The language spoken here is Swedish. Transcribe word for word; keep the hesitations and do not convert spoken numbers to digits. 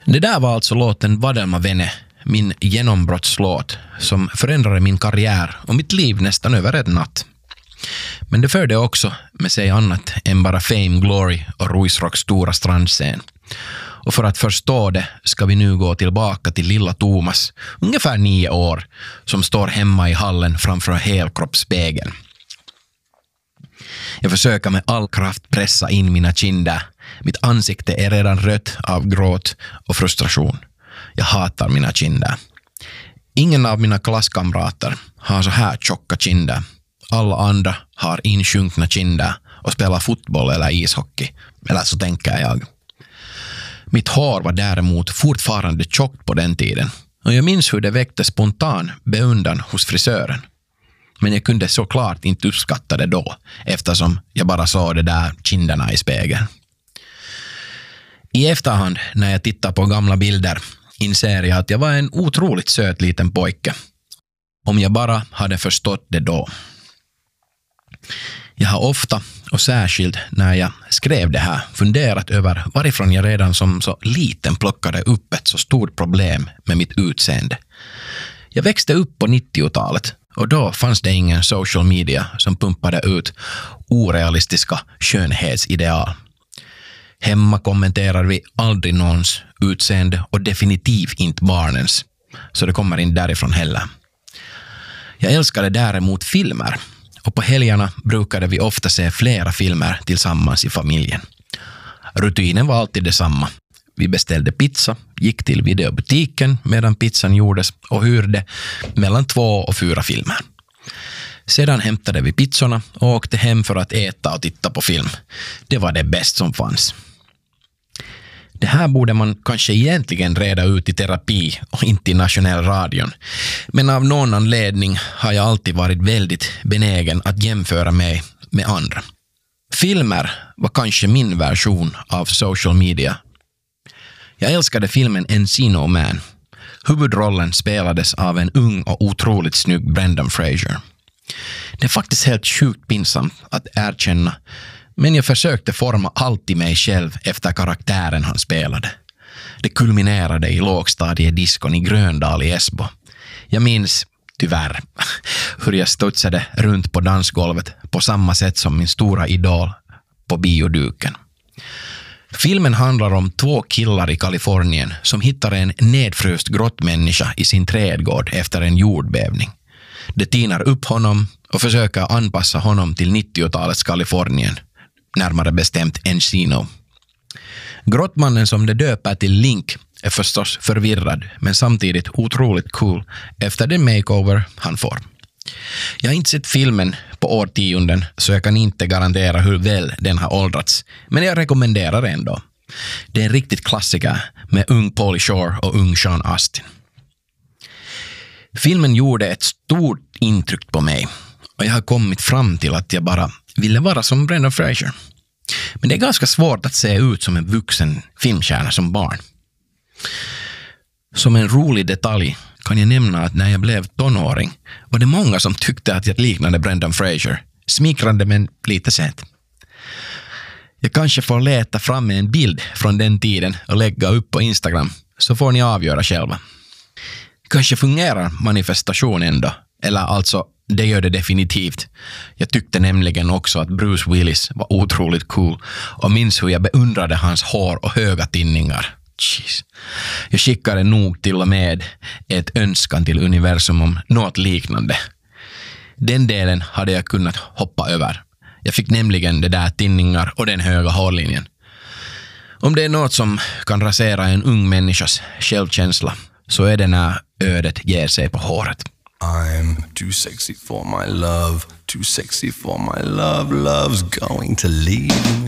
Det där var alltså låten Vadelma Vene, min genombrottslåt som förändrade min karriär och mitt liv nästan över en natt. Men det förde också med sig annat än bara fame, glory och Ruisrocks stora strandscen. Och för att förstå det ska vi nu gå tillbaka till lilla Thomas, ungefär nio år, som står hemma i hallen framför en helkroppsspegel. Jag försöker med all kraft pressa in mina kinder. Mitt ansikte är redan rött av gråt och frustration. Jag hatar mina kinder. Ingen av mina klasskamrater har så här tjocka kinder. Alla andra har insjunkna kinder och spelar fotboll eller ishockey. Eller så tänker jag. Mitt hår var däremot fortfarande tjockt på den tiden. Och jag minns hur det väckte spontan beundran hos frisören. Men jag kunde såklart inte uppskatta det då, eftersom jag bara såg det där kinderna i spegeln. I efterhand, när jag tittar på gamla bilder, inser jag att jag var en otroligt söt liten pojke. Om jag bara hade förstått det då. Jag har ofta, och särskilt när jag skrev det här, funderat över varifrån jag redan som så liten plockade upp ett så stort problem med mitt utseende. Jag växte upp på nittiotalet och då fanns det ingen social media som pumpade ut orealistiska skönhetsideal. Hemma kommenterar vi aldrig någons utseende och definitivt inte barnens, så det kommer inte därifrån heller. Jag älskade däremot filmer. Och på helgerna brukade vi ofta se flera filmer tillsammans i familjen. Rutinen var alltid detsamma. Vi beställde pizza, gick till videobutiken medan pizzan gjordes och hyrde mellan två och fyra filmer. Sedan hämtade vi pizzorna och åkte hem för att äta och titta på film. Det var det bäst som fanns. Det här borde man kanske egentligen reda ut i terapi och inte i nationell radion. Men av någon anledning har jag alltid varit väldigt benägen att jämföra mig med andra. Filmer var kanske min version av social media. Jag älskade filmen Encino Man. Huvudrollen spelades av en ung och otroligt snygg Brendan Fraser. Det är faktiskt helt sjukt pinsamt att erkänna, men jag försökte forma allt i mig själv efter karaktären han spelade. Det kulminerade i lågstadiediskon i Gröndal i Esbo. Jag minns, tyvärr, hur jag studsade runt på dansgolvet på samma sätt som min stora idol på bioduken. Filmen handlar om två killar i Kalifornien som hittar en nedfröst grottmänniska i sin trädgård efter en jordbävning. De tinar upp honom och försöker anpassa honom till nittiotalets Kalifornien, närmare bestämt Encino. Grottmannen som de döper till Link är förstås förvirrad, men samtidigt otroligt cool efter den makeover han får. Jag har inte sett filmen på årtionden, så jag kan inte garantera hur väl den har åldrats, men jag rekommenderar ändå. Det är en riktigt klassiker med ung Pauly Shore och ung Sean Astin. Filmen gjorde ett stort intryck på mig och jag har kommit fram till att jag bara ville vara som Brendan Fraser. Men det är ganska svårt att se ut som en vuxen filmstjärna som barn. Som en rolig detalj kan jag nämna att när jag blev tonåring var det många som tyckte att jag liknade Brendan Fraser. Smickrande men lite sent. Jag kanske får leta fram en bild från den tiden och lägga upp på Instagram, så får ni avgöra själva. Kanske fungerar manifestation ändå, eller alltså det gör det definitivt. Jag tyckte nämligen också att Bruce Willis var otroligt cool och minns hur jag beundrade hans hår och höga tinningar. Jeez. Jag skickade nog till och med ett önskan till universum om något liknande. Den delen hade jag kunnat hoppa över. Jag fick nämligen det där tinningar och den höga hårlinjen. Om det är något som kan rasera en ung människas självkänsla, så är det när ödet ger sig på håret. I'm too sexy for my love, too sexy for my love, love's going to leave me.